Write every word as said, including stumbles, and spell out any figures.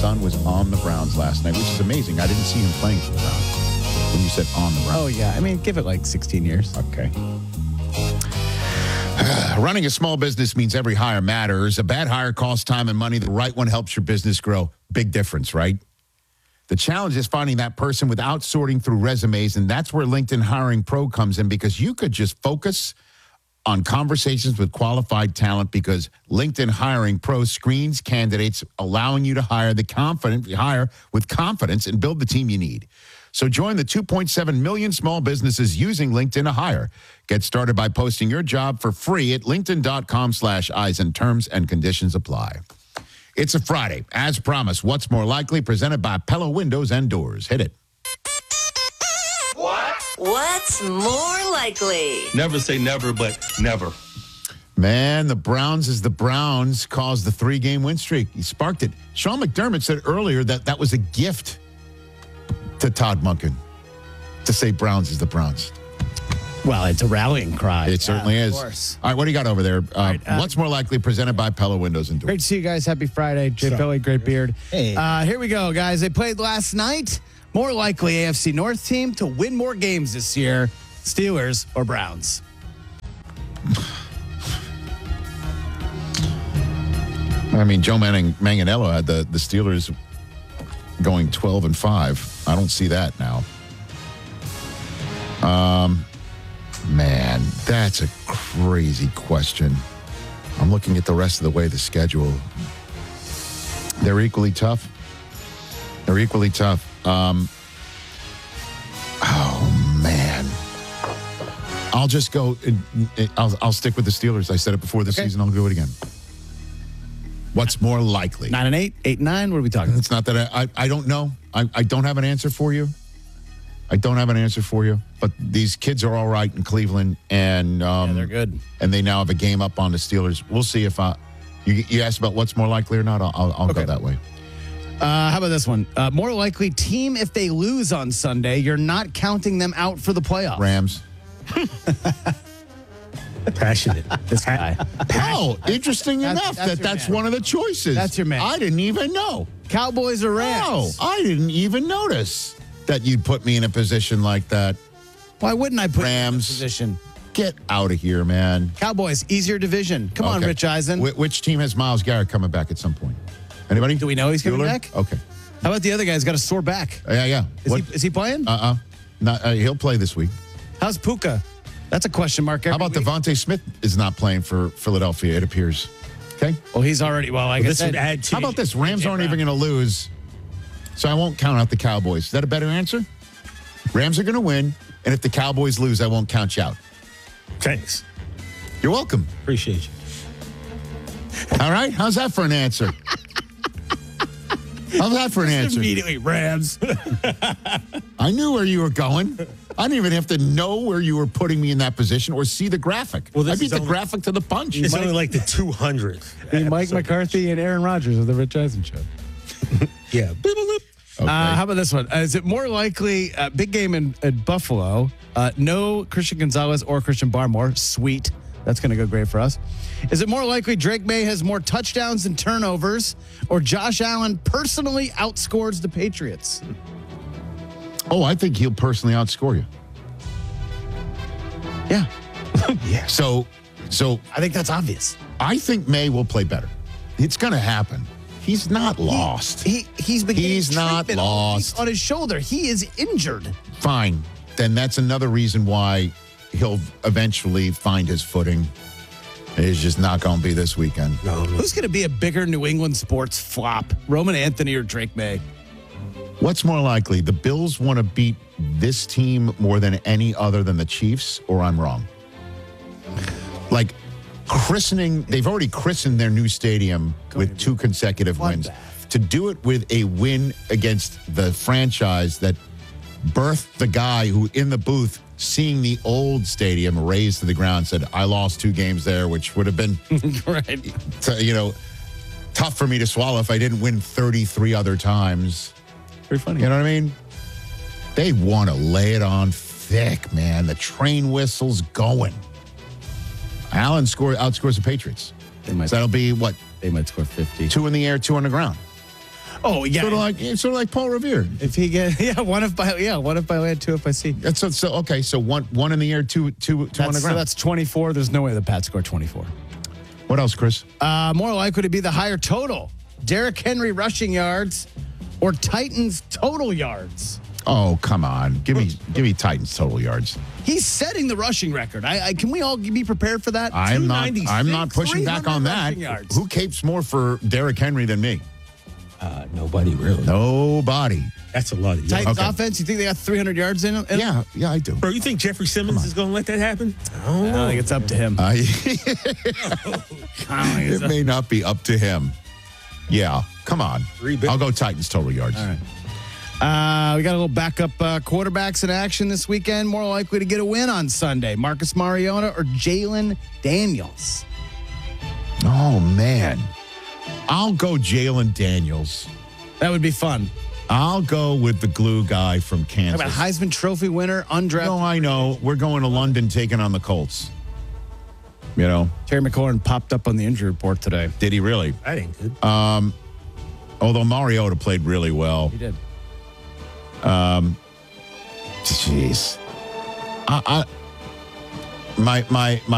son was on the Browns last night, which is amazing. I didn't see him playing for the Browns when you said on the Browns. Oh, yeah. I mean, give it like sixteen years. Okay. Running a small business means every hire matters. A bad hire costs time and money. The right one helps your business grow. Big difference, right? The challenge is finding that person without sorting through resumes, and that's where LinkedIn Hiring Pro comes in, because you could just focus on conversations with qualified talent, because LinkedIn Hiring Pro screens candidates, allowing you to hire the confident hire with confidence and build the team you need. So join the two point seven million small businesses using LinkedIn to hire. Get started by posting your job for free at linkedin.com slash eyes, and terms and conditions apply. It's a Friday. As promised, What's More Likely, presented by Pella Windows and Doors. Hit it. What? What's more likely? Never say never, but never. Man, the Browns, as the Browns, caused the three-game win streak. He sparked it. Sean McDermott said earlier that that was a gift to Todd Monken to say Browns is the Browns. Well, it's a rallying cry. It certainly yeah, is. Of course. All right, what do you got over there? Uh, right, uh, What's More Likely, presented by Pella Windows and Doors. Great to see you guys. Happy Friday. Jay So- Philly, great beard. Hey. Uh, here we go, guys. They played last night. More likely A F C North team to win more games this year, Steelers or Browns? I mean, Joe Manning, Manganiello had the, the Steelers going twelve and five. I don't see that now. Um, man, that's a crazy question. I'm looking at the rest of the way the schedule. They're equally tough. They're equally tough. Um, oh man, I'll just go. I'll I'll stick with the Steelers. I said it before the Okay. season. I'll do it again. What's more likely? Nine and eight, eight and nine. What are we talking? It's not that I, I, I don't know. I, I don't have an answer for you. I don't have an answer for you. But these kids are all right in Cleveland, and um, Yeah, they're good. And they now have a game up on the Steelers. We'll see if I. You, you asked about what's more likely or not. I'll, I'll, I'll Okay. go that way. Uh, how about this one? Uh, more likely team if they lose on Sunday, you're not counting them out for the playoffs. Rams. Passionate. This guy. Oh, interesting That's- enough that's that your that's man. one of the choices. That's your man. I didn't even know. Cowboys or Oh, Rams? I didn't even notice that you'd put me in a position like that. Why wouldn't I put you in Rams. this position? Get out of here, man. Cowboys, easier division. Come on, Okay. Rich Eisen. Wh- which team has Miles Garrett coming back at some point? Anybody? Do we know he's coming Bueller? back? Okay. How about the other guy's got a sore back? Yeah, yeah. Is, What- he, is he playing? Uh-uh. Not, uh, he'll play this week. How's Puka? That's a question mark. Every How about week. Devontae Smith is not playing for Philadelphia, it appears. Okay. Well, he's already, well, like I This said. would add to How about this? Rams A J aren't Brown. even going to lose, so I won't count out the Cowboys. Is that a better answer? Rams are going to win, and if the Cowboys lose, I won't count you out. Thanks. You're welcome. Appreciate you. All right? How's that for an answer? How's that for an answer? Immediately, Rams. I knew where you were going. I didn't even have to know where you were putting me in that position or see the graphic. Well, this I beat is the only- graphic to the punch. It's only like the two hundredth. Be Mike McCarthy and Aaron Rodgers of the Rich Eisen Show. Yeah. Okay. Uh, how about this one? Uh, is it more likely, uh, big game in, in Buffalo, uh, no Christian Gonzalez or Christian Barmore? Sweet. That's going to go great for us. Is it more likely Drake May has more touchdowns and turnovers, or Josh Allen personally outscores the Patriots? Oh, I think he'll personally outscore you. Yeah. Yeah. So, so I think that's obvious. I think May will play better. It's going to happen. He's not lost. He, he's been He's getting not treatment all week lost. on his shoulder. He is injured. Fine. Then that's another reason why he'll eventually find his footing. It's just not going to be this weekend. No, no. Who's going to be a bigger New England sports flop, Roman Anthony or Drake May? What's more likely? The Bills want to beat this team more than any other than the Chiefs, or I'm wrong? Like christening, they've already christened their new stadium with two consecutive wins. bloodbath. To do it with a win against the franchise that birthed the guy who, in the booth, seeing the old stadium razed to the ground, said, I lost two games there, which would have been, Right. t- you know, tough for me to swallow if I didn't win thirty-three other times. Very funny. You know what I mean? They want to lay it on thick, man. The train whistle's going. Allen score outscores the Patriots. They might, So that'll be, what, they might score fifty. two in the air, two on the ground. Oh yeah. Sort of like it's sort of like Paul Revere. if he get yeah one if by yeah one if by land, two if by sea. That's so, so okay. So one one in the air, two two two on the That's, so ground. that's twenty-four. There's no way the Pats score twenty-four. What else, Chris? Uh, more likely to be the higher total: Derrick Henry rushing yards or Titans total yards. Oh, come on. Give me give me Titans total yards. He's setting the rushing record. I, I can we all be prepared for that? I'm not two ninety-six, I'm not pushing back on that. rushing yards. Who capes more for Derrick Henry than me? Uh, nobody really. Nobody. That's a lot of yards. Titans Okay. offense. You think they got three hundred yards in? in Yeah, yeah, I do. Bro, you think Jeffrey Simmons is going to let that happen? I don't I know. don't think it's up to him. I, I don't think it's it up- may not be up to him. Yeah, come on. Three big- I'll go Titans total yards. All right. Uh, we got a little backup uh, quarterbacks in action this weekend. More likely to get a win on Sunday: Marcus Mariota or Jalen Daniels. Oh man, I'll go Jalen Daniels. That would be fun. I'll go with the glue guy from How Kansas. about Heisman Trophy winner, undrafted? No, I know. We're going to London taking on the Colts. You know, Terry McLaurin popped up on the injury report today. did he really? That ain't good. Although Mariota played really well. He did. Jeez. I, I my my my